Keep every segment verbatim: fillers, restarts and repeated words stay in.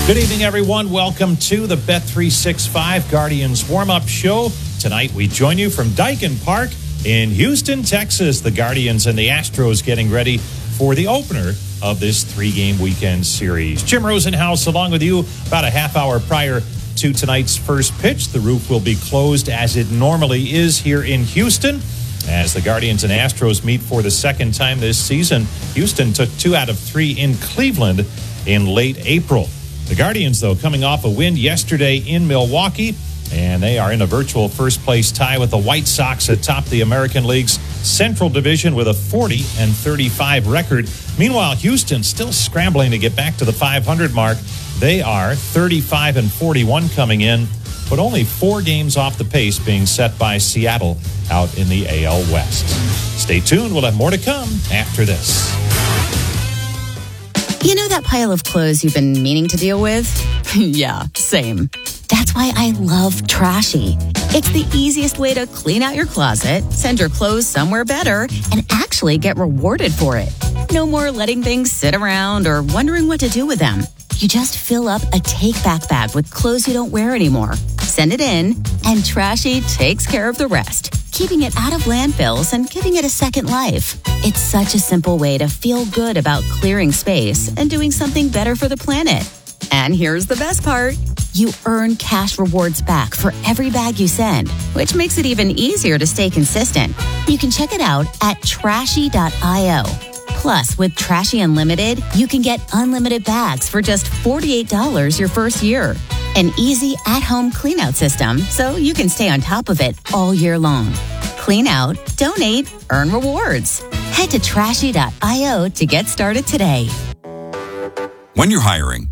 Good evening, everyone. Welcome to the Bet three sixty-five Guardians warm-up show. Tonight, we join you from Daikin Park in Houston, Texas. The Guardians and the Astros getting ready for the opener of this three-game weekend series. Jim Rosenhaus along with you about a half hour prior to tonight's first pitch. The roof will be closed as it normally is here in Houston. As the Guardians and Astros meet for the second time this season, Houston took two out of three in Cleveland in late April. The Guardians, though, coming off a win yesterday in Milwaukee, and they are in a virtual first-place tie with the White Sox atop the American League's Central Division with a forty and thirty-five record. Meanwhile, Houston still scrambling to get back to the five hundred mark. They are thirty-five and forty-one coming in, but only four games off the pace being set by Seattle out in the A L West. Stay tuned. We'll have more to come after this. You know that pile of clothes you've been meaning to deal with? Yeah, same. That's why I love Trashy. It's the easiest way to clean out your closet, send your clothes somewhere better, and actually get rewarded for it. No more letting things sit around or wondering what to do with them. You just fill up a take-back bag with clothes you don't wear anymore. Send it in, and Trashy takes care of the rest, keeping it out of landfills and giving it a second life. It's such a simple way to feel good about clearing space and doing something better for the planet. And here's the best part. You earn cash rewards back for every bag you send, which makes it even easier to stay consistent. You can check it out at trashy dot io. Plus, with Trashy Unlimited, you can get unlimited bags for just forty-eight dollars your first year. An easy at-home cleanout system so you can stay on top of it all year long. Clean out, donate, earn rewards. Head to trashy dot io to get started today. When you're hiring,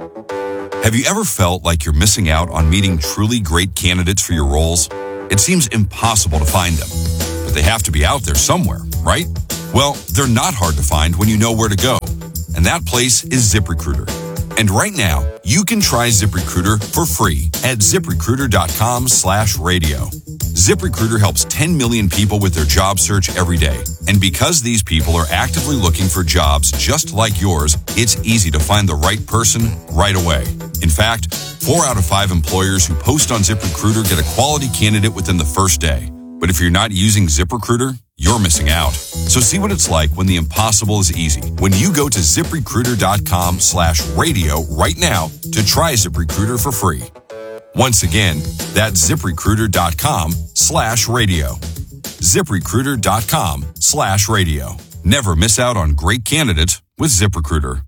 have you ever felt like you're missing out on meeting truly great candidates for your roles? It seems impossible to find them, but they have to be out there somewhere, right? Well, they're not hard to find when you know where to go, and that place is ZipRecruiter. And right now, you can try ZipRecruiter for free at ZipRecruiter.com slash radio. ZipRecruiter helps ten million people with their job search every day. And because these people are actively looking for jobs just like yours, it's easy to find the right person right away. In fact, four out of five employers who post on ZipRecruiter get a quality candidate within the first day. But if you're not using ZipRecruiter, you're missing out. So see what it's like when the impossible is easy. When you go to ZipRecruiter.com slash radio right now to try ZipRecruiter for free. Once again, that's ZipRecruiter.com slash radio. ZipRecruiter.com slash radio. Never miss out on great candidates with ZipRecruiter.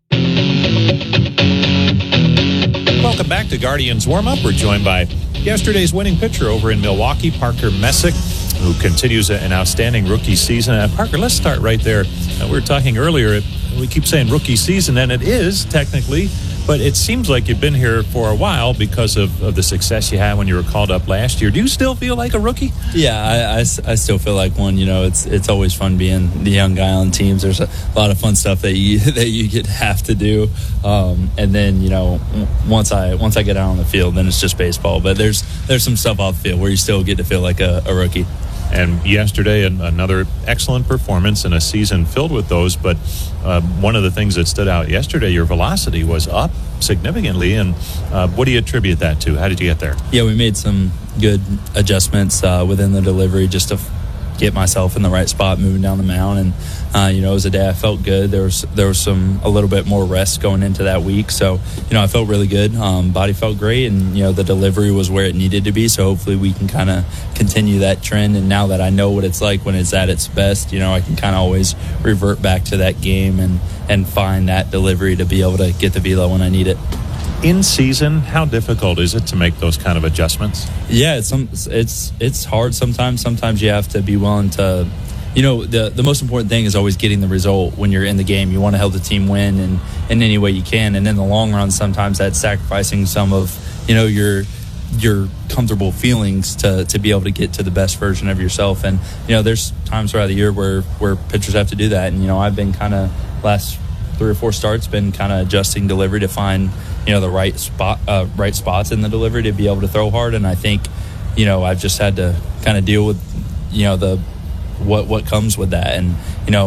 Welcome back to Guardians Warm-Up. We're joined by yesterday's winning pitcher over in Milwaukee, Parker Messick, who continues an outstanding rookie season. Uh, Parker, let's start right there. Uh, we were talking earlier, we keep saying rookie season, and it is technically, but it seems like you've been here for a while because of, of the success you had when you were called up last year. Do you still feel like a rookie? Yeah, I, I, I still feel like one. You know, it's it's always fun being the young guy on teams. There's a lot of fun stuff that you that you get have to do, um, and then you know once I once I get out on the field, then it's just baseball. But there's there's some stuff off the field where you still get to feel like a, a rookie. And yesterday, another excellent performance in a season filled with those. But uh, one of the things that stood out yesterday, your velocity was up significantly. And uh, what do you attribute that to? How did you get there? Yeah, we made some good adjustments uh, within the delivery just to get myself in the right spot moving down the mound. And, uh, you know, it was a day I felt good. There was there was some a little bit more rest going into that week. So, you know, I felt really good. Um, body felt great. And, you know, the delivery was where it needed to be. So hopefully we can kind of continue that trend. And now that I know what it's like when it's at its best, you know, I can kind of always revert back to that game and, and find that delivery to be able to get the velo when I need it. In season, how difficult is it to make those kind of adjustments? Yeah, it's some, it's it's hard sometimes. Sometimes you have to be willing to, you know, the the most important thing is always getting the result when you're in the game. You want to help the team win in, in any way you can. And in the long run, sometimes that's sacrificing some of, you know, your your comfortable feelings to, to be able to get to the best version of yourself. And, you know, there's times throughout the year where, where pitchers have to do that. And, you know, I've been kind of last three or four starts been kind of adjusting delivery to find, you know, the right spot, uh, right spots in the delivery to be able to throw hard. And I think, you know, I've just had to kind of deal with, you know, the what what comes with that. And, you know,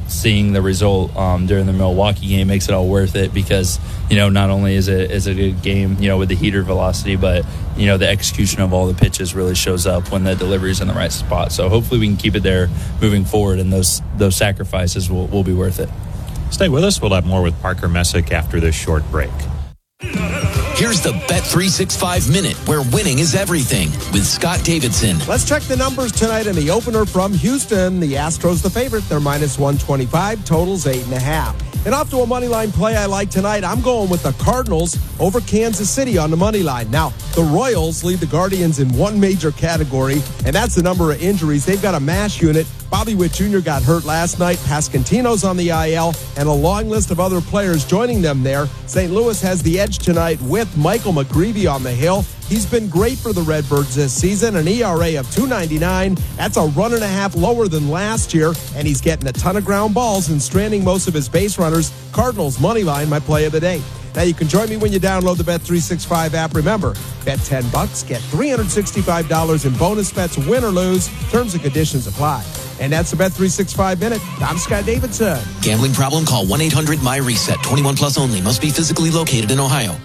seeing the result um, during the Milwaukee game makes it all worth it, because you know not only is it is a good game, you know, with the heater velocity, but you know the execution of all the pitches really shows up when the delivery is in the right spot. So hopefully we can keep it there moving forward, and those those sacrifices will, will be worth it. Stay with us. We'll have more with Parker Messick after this short break. Here's the Bet three sixty-five Minute, where winning is everything, with Scott Davidson. Let's check the numbers tonight in the opener from Houston. The Astros the favorite. They're minus one twenty-five. Totals eight and a half. And off to a money line play I like tonight. I'm going with the Cardinals over Kansas City on the money line. Now, the Royals lead the Guardians in one major category, and that's the number of injuries. They've got a MASH unit. Bobby Witt Junior got hurt last night. Pascantino's on the I L, and a long list of other players joining them there. Saint Louis has the edge tonight with Michael McGreevy on the hill. He's been great for the Redbirds this season, an E R A of two ninety-nine. That's a run and a half lower than last year, and he's getting a ton of ground balls and stranding most of his base runners. Cardinals money line, my play of the day. Now you can join me when you download the Bet three sixty-five app. Remember, bet ten bucks, get three hundred sixty-five dollars in bonus bets, win or lose. Terms and conditions apply. And that's the Bet three sixty-five Minute. I'm Scott Davidson. Gambling problem? Call one eight hundred M Y reset. twenty-one plus only. Must be physically located in Ohio.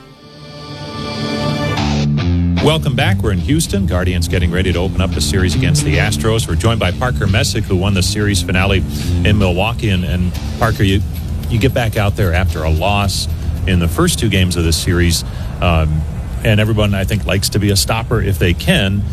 Welcome back. We're in Houston. Guardians getting ready to open up the series against the Astros. We're joined by Parker Messick, who won the series finale in Milwaukee. And, and Parker, you, you get back out there after a loss in the first two games of this series. Um, and everyone, I think, likes to be a stopper if they can.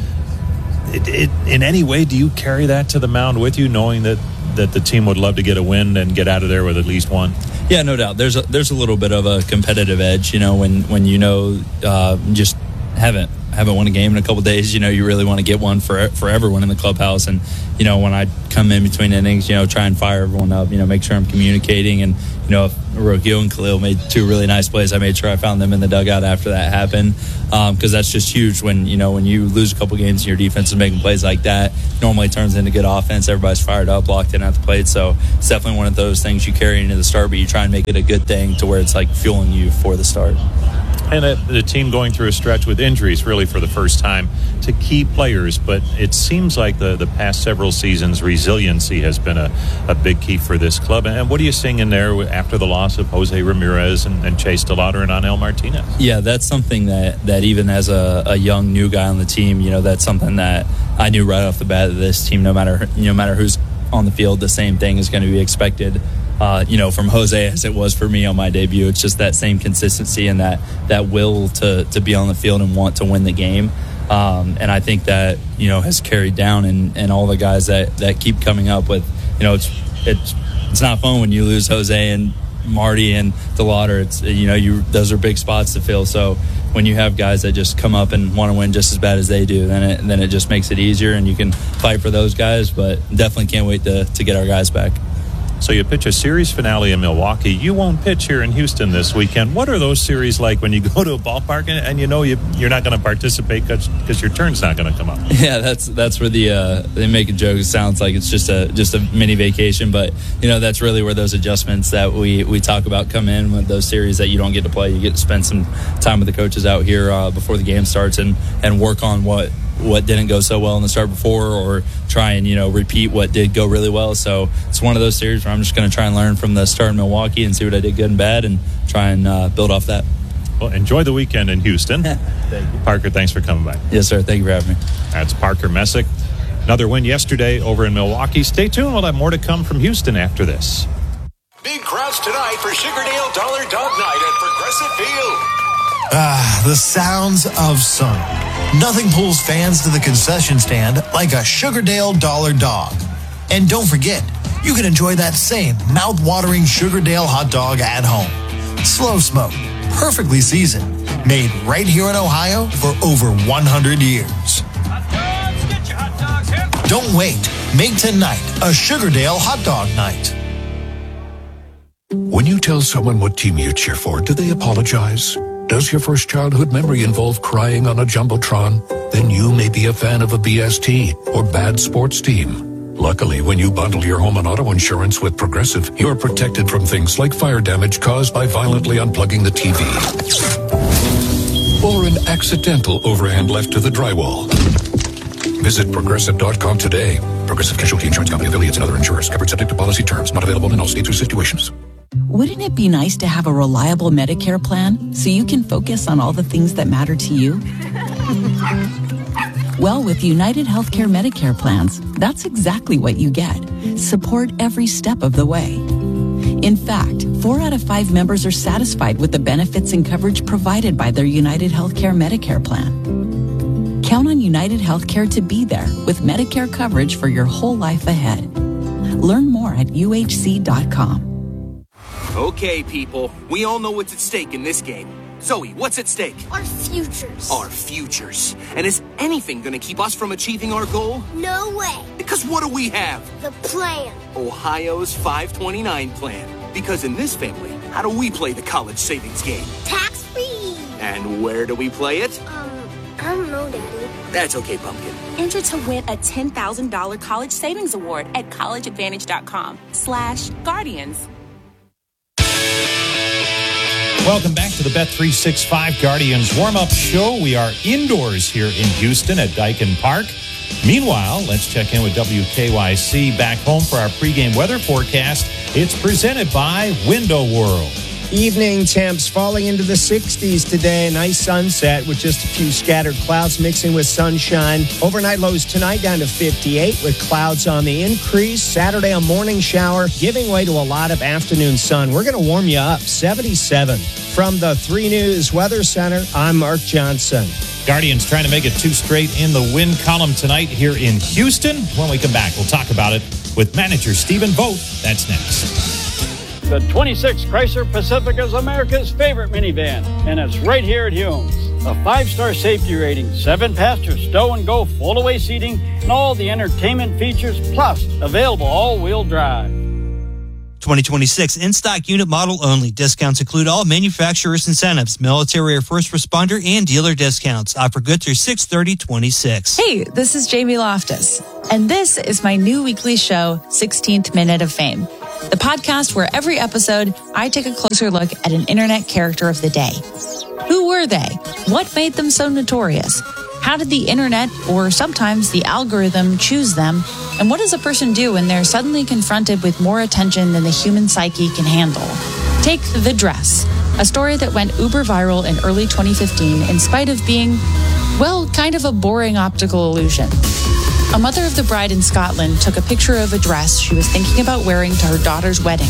It, it, in any way, do you carry that to the mound with you, knowing that, that the team would love to get a win and get out of there with at least one? Yeah, no doubt. There's a, there's a little bit of a competitive edge, you know, when, when you know uh, just haven't haven't won a game in a couple days. You know, you really want to get one for for everyone in the clubhouse. And you know, when I come in between innings, you know, try and fire everyone up. You know, make sure I'm communicating. And you know, if Rogio and Khalil made two really nice plays, I made sure I found them in the dugout after that happened, because um, that's just huge. When you know when you lose a couple games and your defense is making plays like that, normally turns into good offense. Everybody's fired up, locked in at the plate. So it's definitely one of those things you carry into the start, but you try and make it a good thing to where it's like fueling you for the start. And a, the team going through a stretch with injuries really for the first time to key players. But it seems like the, the past several seasons, resiliency has been a, a big key for this club. And what are you seeing in there after the loss of Jose Ramirez and, and Chase DeLauder and Anel Martinez? Yeah, that's something that, that even as a, a young new guy on the team, you know, that's something that I knew right off the bat that this team, no matter no matter who's on the field, the same thing is going to be expected. Uh, you know, from Jose as it was for me on my debut. It's just that same consistency and that that will to to be on the field and want to win the game. Um, and I think that, you know, has carried down, and, and all the guys that, that keep coming up with, you know, it's it's it's not fun when you lose Jose and Marty and DeLauder. It's, you know, you those are big spots to fill. So when you have guys that just come up and want to win just as bad as they do, then it then it just makes it easier, and you can fight for those guys. But definitely can't wait to to get our guys back. So you pitch a series finale in Milwaukee. You won't pitch here in Houston this weekend. What are those series like when you go to a ballpark and, and you know you, you're not going to participate because your turn's not going to come up? Yeah, that's that's where the uh, they make a joke. It sounds like it's just a just a mini vacation, but you know that's really where those adjustments that we, we talk about come in with those series that you don't get to play. You get to spend some time with the coaches out here uh, before the game starts and, and work on what. what didn't go so well in the start before, or try and, you know, repeat what did go really well. So it's one of those series where I'm just going to try and learn from the start in Milwaukee and see what I did good and bad and try and uh, build off that. Well, enjoy the weekend in Houston. Thank you. Parker, thanks for coming by. Yes, sir. Thank you for having me. That's Parker Messick. Another win yesterday over in Milwaukee. Stay tuned. We'll have more to come from Houston after this. Big crowds tonight for Sugardale Dollar Dog Night at Progressive Field. Ah, the sounds of summer. Nothing pulls fans to the concession stand like a Sugardale Dollar Dog. And don't forget, you can enjoy that same mouth-watering Sugardale hot dog at home. Slow smoked, perfectly seasoned, made right here in Ohio for over one hundred years. Don't wait. Make tonight a Sugardale hot dog night. When you tell someone what team you cheer for, do they apologize? Does your first childhood memory involve crying on a Jumbotron? Then you may be a fan of a B S T or bad sports team. Luckily, when you bundle your home and auto insurance with Progressive, you're protected from things like fire damage caused by violently unplugging the T V. Or an accidental overhand left to the drywall. Visit Progressive dot com today. Progressive Casualty Insurance Company affiliates and other insurers. Covered subject to policy terms. Not available in all states or situations. Wouldn't it be nice to have a reliable Medicare plan so you can focus on all the things that matter to you? Well, with United Healthcare Medicare plans, that's exactly what you get. Support every step of the way. In fact, four out of five members are satisfied with the benefits and coverage provided by their United Healthcare Medicare plan. Count on United Healthcare to be there with Medicare coverage for your whole life ahead. Learn more at U H C dot com. Okay, people, we all know what's at stake in this game. Zoe, what's at stake? Our futures. Our futures. And is anything going to keep us from achieving our goal? No way. Because what do we have? The plan. Ohio's five twenty-nine plan. Because in this family, how do we play the college savings game? Tax-free. And where do we play it? Um, I don't know, Daddy. That's okay, Pumpkin. Enter to win a ten thousand dollars college savings award at collegeadvantage.com slash guardians. Welcome back to the Bet three sixty-five Guardians warm-up show. We are indoors here in Houston at Daikin Park. Meanwhile, let's check in with W K Y C back home for our pregame weather forecast. It's presented by Window World. Evening temps falling into the sixties today. Nice sunset with just a few scattered clouds mixing with sunshine. Overnight lows tonight down to fifty-eight with clouds on the increase. Saturday a morning shower giving way to a lot of afternoon sun. We're going to warm you up. seventy-seven. From the three News Weather Center, I'm Mark Johnson. Guardians trying to make it two straight in the win column tonight here in Houston. When we come back, we'll talk about it with manager Stephen Vogt. That's next. The twenty-six Chrysler Pacifica is America's favorite minivan, and it's right here at Humes. A five-star safety rating, seven passenger stow and go full-away seating, and all the entertainment features, plus available all-wheel drive. twenty twenty-six in-stock unit model only. Discounts include all manufacturers' incentives, military or first responder, and dealer discounts. Offer good through six thirty twenty-six. Hey, this is Jamie Loftus, and this is my new weekly show, sixteenth Minute of Fame. The podcast where every episode, I take a closer look at an internet character of the day. Who were they? What made them so notorious? How did the internet, or sometimes the algorithm, choose them? And what does a person do when they're suddenly confronted with more attention than the human psyche can handle? Take The Dress, a story that went uber viral in early twenty fifteen in spite of being, well, kind of a boring optical illusion. A mother of the bride in Scotland took a picture of a dress she was thinking about wearing to her daughter's wedding.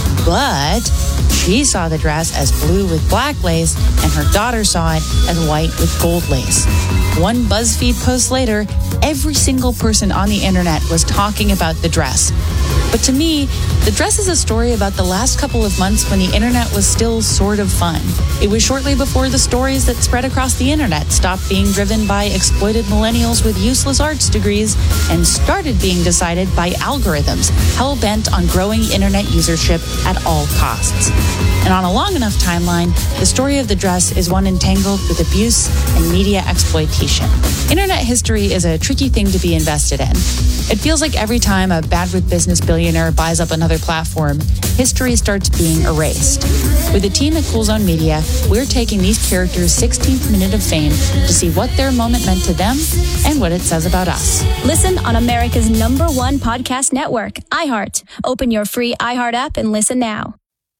But she saw the dress as blue with black lace, and her daughter saw it as white with gold lace. One BuzzFeed post later, every single person on the internet was talking about the dress. But to me, the dress is a story about the last couple of months when the internet was still sort of fun. It was shortly before the stories that spread across the internet stopped being driven by exploited millennials with useless arts degrees and started being decided by algorithms hell-bent on growing internet usership at all costs. And on a long enough timeline, the story of the dress is one entangled with abuse and media exploitation. Internet history is a tricky thing to be invested in. It feels like every time a bad with business billionaire buys up another platform, history starts being erased. With the team at Cool Zone Media, we're taking these characters' sixteenth minute of fame to see what their moment meant to them and what it says about us. Listen on America's number one podcast network, iHeart. Open your free iHeart app and listen now.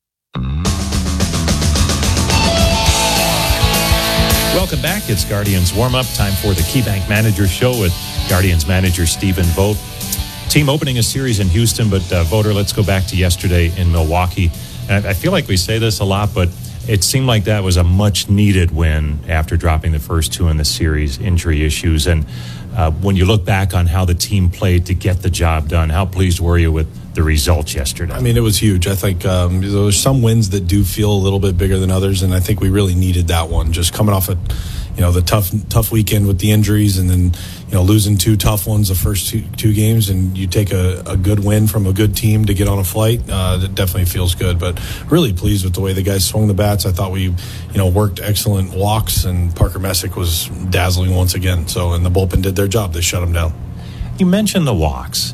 Welcome back. It's Guardians warm-up. Time for the KeyBank Manager Show with Guardians manager Stephen Vogt. Team opening a series in Houston, but uh, Voter, let's go back to yesterday in Milwaukee. And I, I feel like we say this a lot, but it seemed like that was a much-needed win after dropping the first two in the series, injury issues. And uh, when you look back on how the team played to get the job done, how pleased were you with the results yesterday? I mean, it was huge. I think um, there's some wins that do feel a little bit bigger than others, and I think we really needed that one. Just coming off a, you know, the tough tough weekend with the injuries, and then you know losing two tough ones the first two, two games, and you take a, a good win from a good team to get on a flight. Uh, that definitely feels good. But really pleased with the way the guys swung the bats. I thought we, you know, worked excellent walks, and Parker Messick was dazzling once again. So, and the bullpen did their job. They shut him down. You mentioned the walks.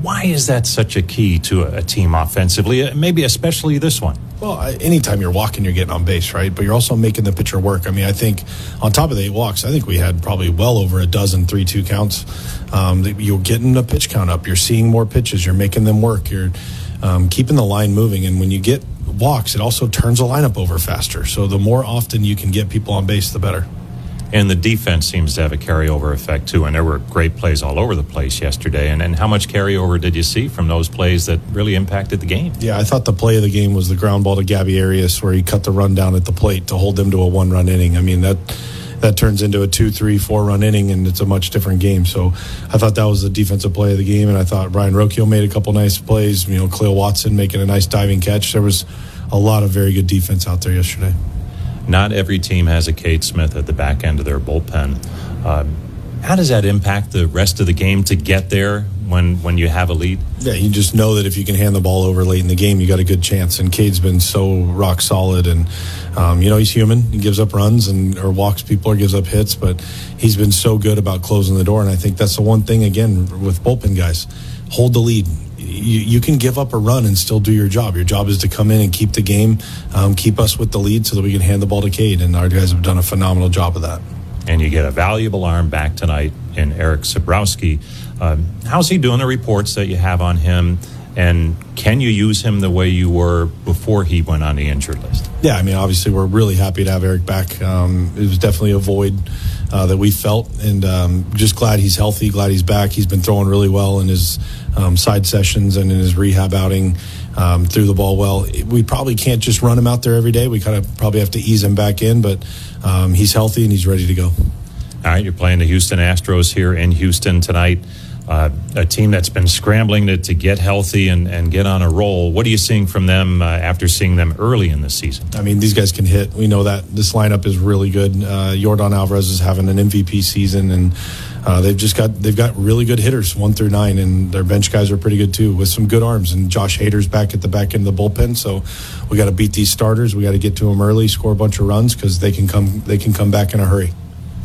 Why is that such a key to a, a team offensively, maybe especially this one? Well, anytime you're walking, you're getting on base, right? But you're also making the pitcher work. I mean, I think on top of the eight walks, I think we had probably well over a dozen three two counts. Um, you're getting the pitch count up. You're seeing more pitches. You're making them work. You're um, keeping the line moving. And when you get walks, it also turns the lineup over faster. So the more often you can get people on base, the better. And the defense seems to have a carryover effect, too. And there were great plays all over the place yesterday. And, and how much carryover did you see from those plays that really impacted the game? Yeah, I thought the play of the game was the ground ball to Gabby Arias where he cut the run down at the plate to hold them to a one-run inning. I mean, that that turns into a two, three, four-run inning, and it's a much different game. So I thought that was the defensive play of the game, and I thought Ryan Rocchio made a couple nice plays. You know, Cleo Watson making a nice diving catch. There was a lot of very good defense out there yesterday. Not every team has a Cade Smith at the back end of their bullpen. Uh, how does that impact the rest of the game to get there when, when you have a lead? Yeah, you just know that if you can hand the ball over late in the game, you got a good chance. And Cade's been so rock solid. And, um, you know, he's human. He gives up runs and or walks people or gives up hits. But he's been so good about closing the door. And I think that's the one thing, again, with bullpen guys. Hold the lead. You, you can give up a run and still do your job. Your job is to come in and keep the game, um, keep us with the lead so that we can hand the ball to Cade. And our guys have done a phenomenal job of that. And you get a valuable arm back tonight in Eric Sabrowski. Um, how's he doing? The reports that you have on him, and can you use him the way you were before he went on the injured list? Yeah, I mean, obviously we're really happy to have Eric back. Um, it was definitely a void uh, that we felt, and um, just glad he's healthy, glad he's back. He's been throwing really well in his um, side sessions and in his rehab outing. Um, threw the ball well. We probably can't just run him out there every day. We kind of probably have to ease him back in, but um, he's healthy and he's ready to go. All right, you're playing the Houston Astros here in Houston tonight. Uh, a team that's been scrambling to, to get healthy and, and get on a roll. What are you seeing from them uh, after seeing them early in the season? I mean, these guys can hit. We know that. This lineup is really good. Uh, Yordan Alvarez is having an M V P season, and uh, they've just got they've got really good hitters, one through nine, and their bench guys are pretty good too, with some good arms. And Josh Hader's back at the back end of the bullpen, so we got to beat these starters. We got to get to them early, score a bunch of runs because they can come they can come back in a hurry.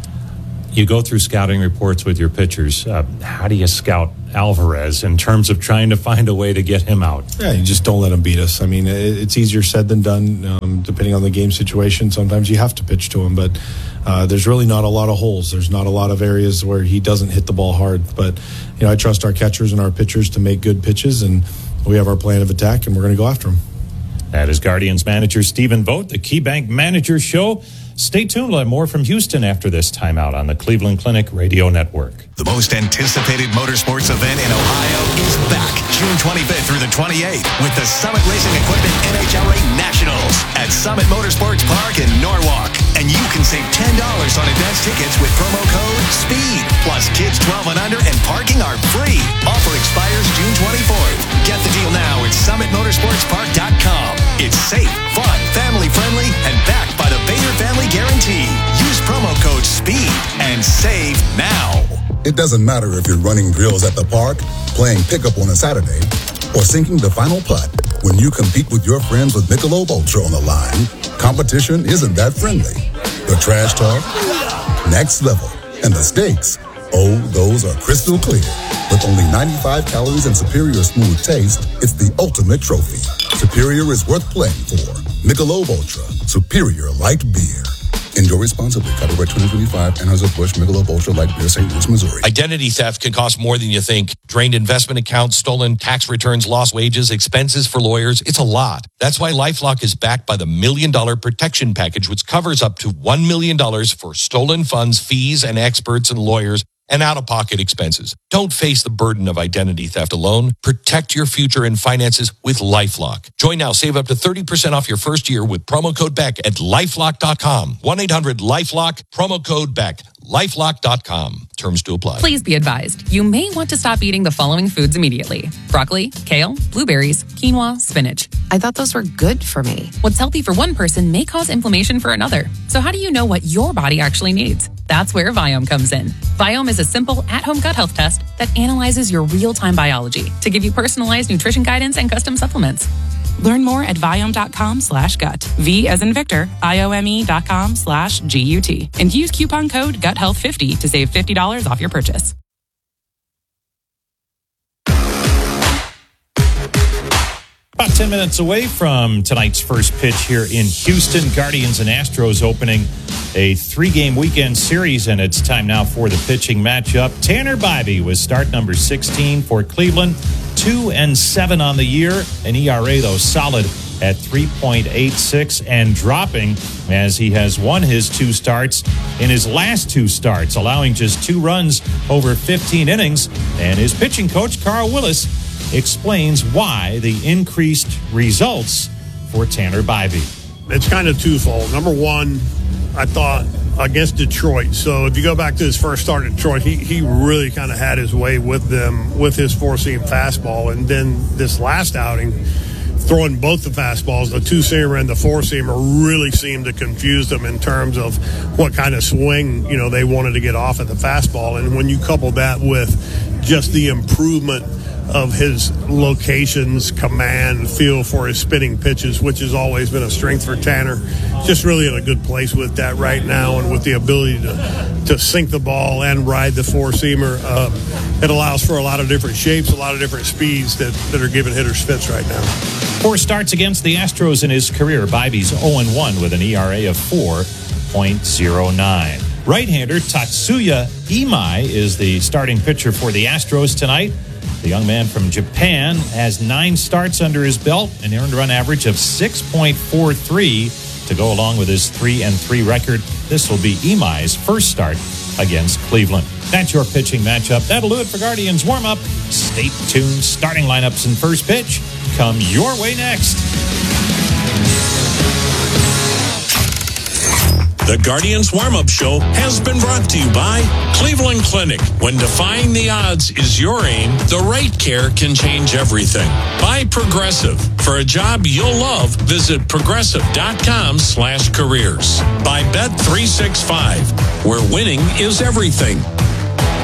You go through scouting reports with your pitchers. Uh, how do you scout Alvarez in terms of trying to find a way to get him out? Yeah, you just don't let him beat us. I mean, it's easier said than done, um, depending on the game situation. Sometimes you have to pitch to him, but uh, there's really not a lot of holes. There's not a lot of areas where he doesn't hit the ball hard. But, you know, I trust our catchers and our pitchers to make good pitches, and we have our plan of attack, and we're going to go after him. That is Guardians manager Stephen Vogt, the KeyBank Manager Show. Stay tuned. We'll have more from Houston after this timeout on the Cleveland Clinic Radio Network. The most anticipated motorsports event in Ohio is back June twenty-fifth through the twenty-eighth with the Summit Racing Equipment N H R A Nationals at Summit Motorsports Park in Norwalk. And you can save ten dollars on advance tickets with promo code SPEED. Plus, kids twelve and under and parking are free. Offer expires June twenty-fourth. Get the deal now at summit motorsports park dot com. It's safe, fun, family-friendly, and backed by the Bader Family Guarantee. Use promo code SPEED and save now. It doesn't matter if you're running drills at the park, playing pickup on a Saturday, or sinking the final putt. When you compete with your friends with Michelob Ultra on the line, competition isn't that friendly. The trash talk, next level, and the stakes, oh, those are crystal clear. With only ninety-five calories and superior smooth taste, it's the ultimate trophy. Superior is worth playing for. Michelob Ultra, superior light beer. Enjoy responsibly. Copyright twenty twenty-five, Anheuser-Busch Michelob Ultra Light Beer, Saint Louis, Missouri. Identity theft can cost more than you think. Drained investment accounts, stolen tax returns, lost wages, expenses for lawyers. It's a lot. That's why LifeLock is backed by the Million Dollar Protection Package, which covers up to one million dollars for stolen funds, fees, and experts and lawyers, and out-of-pocket expenses. Don't face the burden of identity theft alone. Protect your future and finances with LifeLock. Join now. Save up to thirty percent off your first year with promo code Beck at lifelock dot com. one eight hundred LifeLock, promo code Beck. lifelock dot com. Terms to apply. Please be advised, you may want to stop eating the following foods immediately. Broccoli, kale, blueberries, quinoa, spinach. I thought those were good for me. What's healthy for one person may cause inflammation for another. So how do you know what your body actually needs? That's where Viome comes in. Viome is a simple at-home gut health test that analyzes your real-time biology to give you personalized nutrition guidance and custom supplements. Learn more at Viome.com slash gut. V as in Victor, I-O-M-E dot com slash G-U-T. And use coupon code gut health fifty to save fifty dollars off your purchase. About ten minutes away from tonight's first pitch here in Houston. Guardians and Astros opening a three-game weekend series, and it's time now for the pitching matchup. Tanner Bibee with start number sixteen for Cleveland. Two and seven on the year. An E R A, though, solid at three point eight six and dropping as he has won his two starts in his last two starts, allowing just two runs over fifteen innings. And his pitching coach, Carl Willis, explains why the increased results for Tanner Bibee. It's kind of twofold. Number one, I thought against Detroit. So if you go back to his first start at Detroit, he, he really kind of had his way with them with his four-seam fastball. And then this last outing, throwing both the fastballs, the two-seamer and the four-seamer, really seemed to confuse them in terms of what kind of swing, you know, they wanted to get off at the fastball. And when you couple that with just the improvement of his locations, command, feel for his spinning pitches, which has always been a strength for Tanner. Just really in a good place with that right now, and with the ability to, to sink the ball and ride the four-seamer. Uh, it allows for a lot of different shapes, a lot of different speeds that, that are giving hitters fits right now. Four starts against the Astros in his career. Bibee's oh and one with an E R A of four point oh nine. Right-hander Tatsuya Imai is the starting pitcher for the Astros tonight. The young man from Japan has nine starts under his belt, an earned run average of six point four three to go along with his three and three record. This will be Imai's first start against Cleveland. That's your pitching matchup. That'll do it for Guardians warm-up. Stay tuned. Starting lineups and first pitch come your way next. The Guardians Warm-Up Show has been brought to you by Cleveland Clinic. When defying the odds is your aim, the right care can change everything. By Progressive. For a job you'll love, visit progressive.com slash careers. By Bet three sixty-five, where winning is everything.